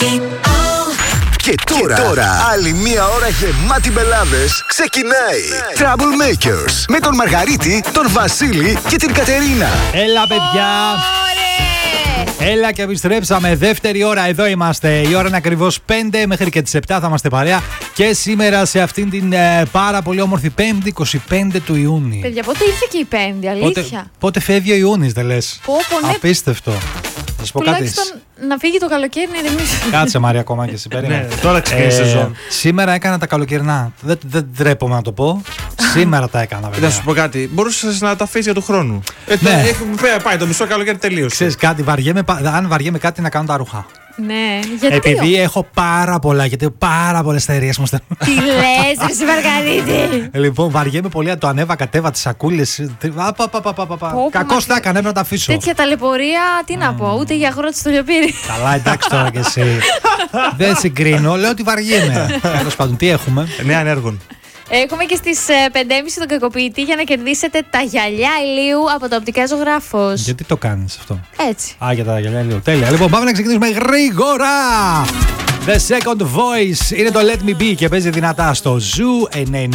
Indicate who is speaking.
Speaker 1: Και τώρα, άλλη μία ώρα γεμάτη μπελάδες ξεκινάει. Troublemakers με τον Μαργαρίτη, τον Βασίλη και την Κατερίνα.
Speaker 2: Έλα, παιδιά! Έλα και επιστρέψαμε. Δεύτερη ώρα, εδώ είμαστε. Η ώρα είναι ακριβώς 5 μέχρι και τις 7 θα είμαστε παρέα. Και σήμερα σε αυτήν την πάρα πολύ όμορφη Πέμπτη, 25 του Ιούνιου.
Speaker 3: Παιδιά, πότε ήρθε και η Πέμπτη, αλήθεια.
Speaker 2: Πότε φεύγει ο Ιούνις, δεν λες?
Speaker 3: Ναι.
Speaker 2: Απίστευτο. Θα σου πω κάτι.
Speaker 3: Τουλάχιστον να φύγει το καλοκαίρι να ηρεμήσει.
Speaker 2: Κάτσε, Μαρία, ακόμα και εσύ. Περίμενε.
Speaker 4: Τώρα ξεκινήσει η σεζόν.
Speaker 2: Σήμερα έκανα τα καλοκαιρινά. Δεν ντρέπομαι να το πω. Σήμερα τα έκανα, βέβαια.
Speaker 4: Να σου πω κάτι. Μπορούσε να τα αφήσει για του χρόνου.
Speaker 2: Ναι.
Speaker 4: Έχουμε πάει το μισό καλοκαίρι τελείωσε.
Speaker 2: Ξέρεις κάτι, αν βαριέμαι κάτι να κάνω τα ρούχα.
Speaker 3: Ναι, γιατί.
Speaker 2: Επειδή έχω πάρα πολλά, γιατί πάρα πολλές εταιρείες μου στέλνουν.
Speaker 3: Τι λες, εσύ Μαργαρίτη.
Speaker 2: Λοιπόν, βαριέμαι πολύ, το ανέβα, κατέβα, τις σακούλες. Κακώς τα έκανα, έπρεπε να τα αφήσω.
Speaker 3: Τέτοια ταλαιπωρία, τι να πω, ούτε για αγρότη στο λιοπύρι.
Speaker 2: Καλά, εντάξει τώρα κι εσύ. Δεν συγκρίνω, λέω ότι βαριέμαι. Τέλος πάντων, τι έχουμε?
Speaker 4: Νέα ανέργων.
Speaker 3: Έχουμε και στις 5.30 τον κακοποιητή για να κερδίσετε τα γυαλιά ηλίου από το Οπτικά Ζωγράφος.
Speaker 2: Γιατί το κάνεις αυτό?
Speaker 3: Έτσι.
Speaker 2: Για τα γυαλιά ηλίου. Τέλεια. Λοιπόν, πάμε να ξεκινήσουμε γρήγορα. The Second Voice είναι το Let Me Be και παίζει δυνατά στο Zoo 90.